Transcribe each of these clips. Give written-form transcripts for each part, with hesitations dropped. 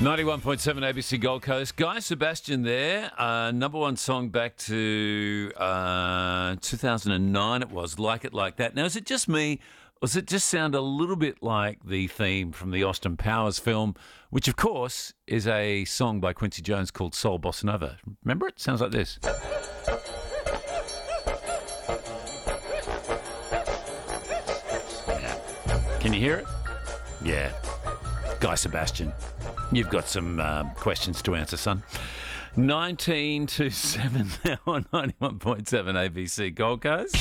91.7 ABC Gold Coast. Guy Sebastian there. Number one song back to 2009 it was, Like It Like That. Now, is it just me, or does it just sound a little bit like the theme from the Austin Powers film, which, of course, is a song by Quincy Jones called Soul Bossa Nova? Remember it? Sounds like this. Yeah. Can you hear it? Yeah. Guy Sebastian. You've got some questions to answer, son. 19 to 7 now on 91.7 ABC Gold Coast.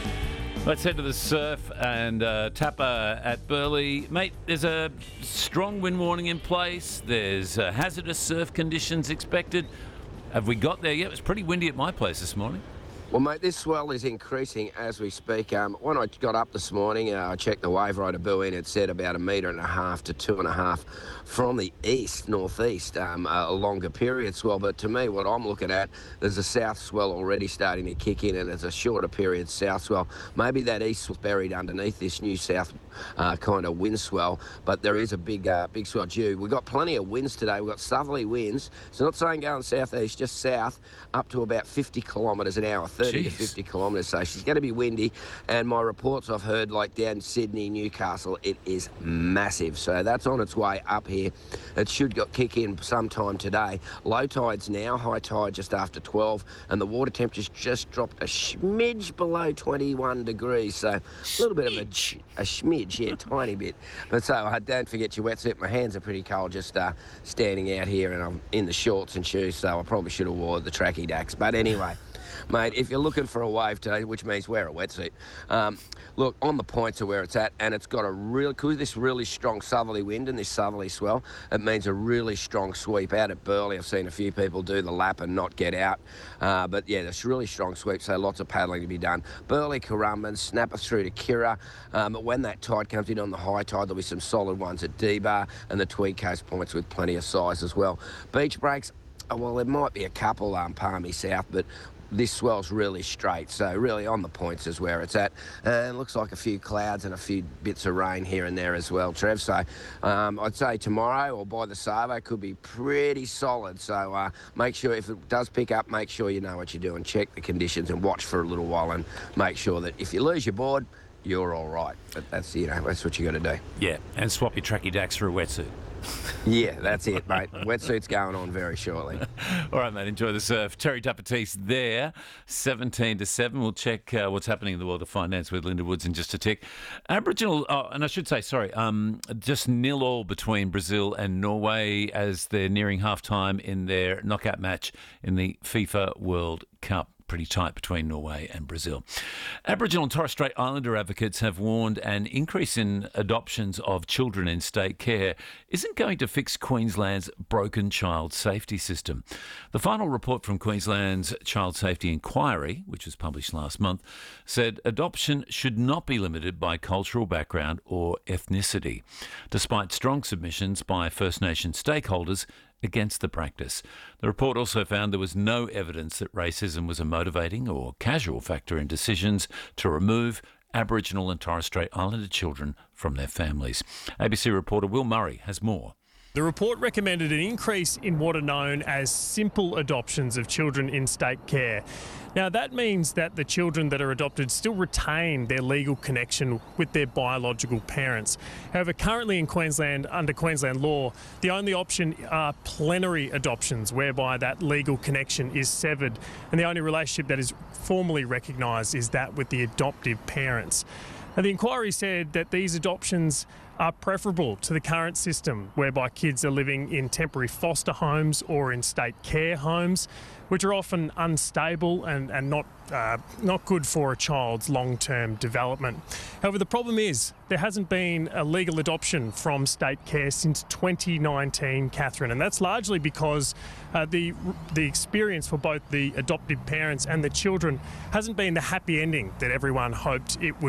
Let's head to the surf and Tapper at Burleigh. Mate, there's a strong wind warning in place. There's hazardous surf conditions expected. Have we got there yet? It was pretty windy at my place this morning. Well, mate, this swell is increasing as we speak. When I got up this morning, I checked the wave rider buoy and it said about 1.5 to 2.5 from the east, northeast, a longer period swell. But to me, what I'm looking at, there's a south swell already starting to kick in and there's a shorter period south swell. Maybe that east was buried underneath this new south kind of wind swell, but there is a big swell due. We've got plenty of winds today. We've got southerly winds. So not saying going southeast, just south, up to about 50 kilometres an hour. 30 to 50 kilometres, so she's going to be windy. And my reports I've heard, like down Sydney, Newcastle, it is massive. So that's on its way up here. It should kick in sometime today. Low tides now, high tide just after 12, and the water temperature's just dropped a smidge below 21 degrees. So a little bit of a smidge, yeah, tiny bit. But so don't forget your wetsuit. My hands are pretty cold just standing out here, and I'm in the shorts and shoes, so I probably should have wore the tracky dacks. But anyway, mate, if you're looking for a wave today, which means wear a wetsuit, look, on the points of where it's at, and it's got this really strong southerly wind and this southerly swell, it means a really strong sweep out at Burleigh. I've seen a few people do the lap and not get out, but yeah, this really strong sweep, so lots of paddling to be done. Burleigh, Currumbin, snapper through to Kirra, but when that tide comes in on the high tide, there'll be some solid ones at D-Bar and the Tweed Coast points with plenty of size as well. Beach breaks, well, there might be a couple Palmy South, but this swell's really straight, so really on the points is where it's at. And it looks like a few clouds and a few bits of rain here and there as well, Trev. So I'd say tomorrow or by the Savo could be pretty solid. So make sure, if it does pick up, make sure you know what you're doing. Check the conditions and watch for a little while and make sure that if you lose your board, you're all right. But that's what you got to do. Yeah, and swap your tracky dacks for a wetsuit. Yeah, that's it, mate. Wetsuit's going on very shortly. All right, mate, enjoy the surf. Terry Tapatis there, 17 to 7. We'll check what's happening in the world of finance with Linda Woods in just a tick. Aboriginal, and I should say, sorry, just 0-0 between Brazil and Norway as they're nearing half-time in their knockout match in the FIFA World Cup. Pretty tight between Norway and Brazil. Aboriginal and Torres Strait Islander advocates have warned an increase in adoptions of children in state care isn't going to fix Queensland's broken child safety system. The final report from Queensland's Child Safety Inquiry, which was published last month, said adoption should not be limited by cultural background or ethnicity, despite strong submissions by First Nation stakeholders against the practice. The report also found there was no evidence that racism was a motivating or casual factor in decisions to remove Aboriginal and Torres Strait Islander children from their families. ABC reporter Will Murray has more. The report recommended an increase in what are known as simple adoptions of children in state care. Now, that means that the children that are adopted still retain their legal connection with their biological parents. However, currently in Queensland, under Queensland law, the only option are plenary adoptions, whereby that legal connection is severed, and the only relationship that is formally recognised is that with the adoptive parents. And the inquiry said that these adoptions are preferable to the current system, whereby kids are living in temporary foster homes or in state care homes, which are often unstable and not good for a child's long-term development. However, the problem is there hasn't been a legal adoption from state care since 2019, Catherine, and that's largely because the experience for both the adoptive parents and the children hasn't been the happy ending that everyone hoped it would